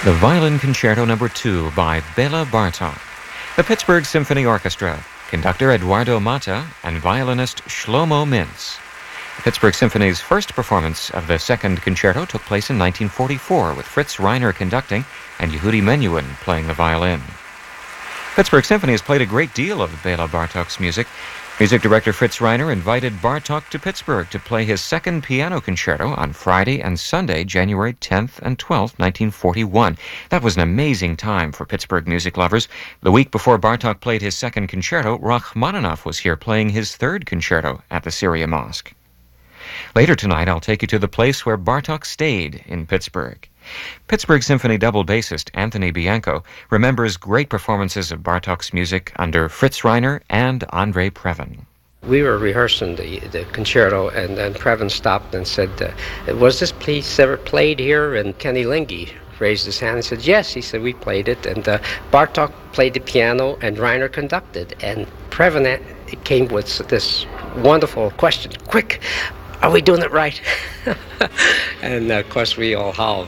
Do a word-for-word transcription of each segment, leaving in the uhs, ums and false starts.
The Violin Concerto Number two by Bela Bartok. The Pittsburgh Symphony Orchestra, conductor Eduardo Mata and violinist Shlomo Mintz. The Pittsburgh Symphony's first performance of the second concerto took place in nineteen forty-four with Fritz Reiner conducting and Yehudi Menuhin playing the violin. Pittsburgh Symphony has played a great deal of Bela Bartok's music. Music director Fritz Reiner invited Bartok to Pittsburgh to play his second piano concerto on Friday and Sunday, January tenth and twelfth, nineteen forty-one. That was an amazing time for Pittsburgh music lovers. The week before Bartok played his second concerto, Rachmaninoff was here playing his third concerto at the Syria Mosque. Later tonight, I'll take you to the place where Bartok stayed in Pittsburgh. Pittsburgh Symphony double bassist Anthony Bianco remembers great performances of Bartok's music under Fritz Reiner and Andre Previn. We were rehearsing the, the concerto, and then Previn stopped and said, uh, was this piece ever played here? And Kenny Lingy raised his hand and said, yes. He said, we played it. And uh, Bartok played the piano, and Reiner conducted. And Previn came with this wonderful question, quick, are we doing it right? And, uh, of course, we all howled.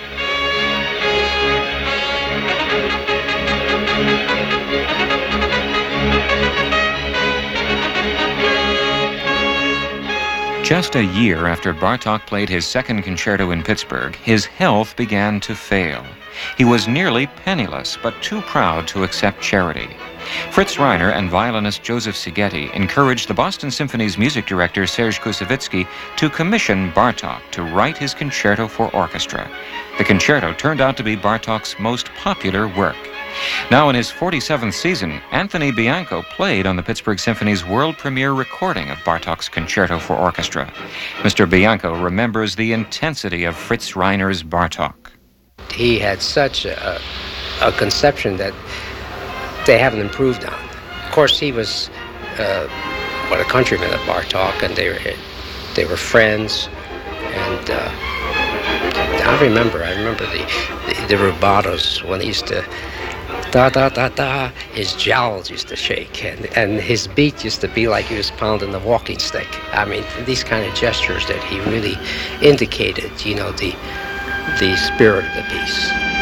Just a year after Bartok played his second concerto in Pittsburgh, his health began to fail. He was nearly penniless, but too proud to accept charity. Fritz Reiner and violinist Joseph Szigeti encouraged the Boston Symphony's music director Serge Koussevitzky to commission Bartok to write his concerto for orchestra. The concerto turned out to be Bartok's most popular work. Now in his forty-seventh season, Anthony Bianco played on the Pittsburgh Symphony's world premiere recording of Bartok's concerto for orchestra. Mister Bianco remembers the intensity of Fritz Reiner's Bartok. He had such a, a conception that they haven't improved on. Of course, he was uh, what a countryman of Bartok, and they were they were friends. And uh, I remember, I remember the the, the rubatos when he used to da da da da. His jowls used to shake, and and his beat used to be like he was pounding a walking stick. I mean, these kind of gestures that he really indicated, you know, the the spirit of the piece.